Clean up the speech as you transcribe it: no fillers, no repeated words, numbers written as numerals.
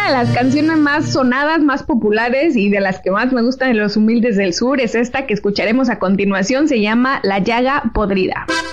de las canciones más sonadas, más populares y de las que más me gustan de Los Humildes del Sur es esta que escucharemos a continuación, se llama La Llaga Podrida.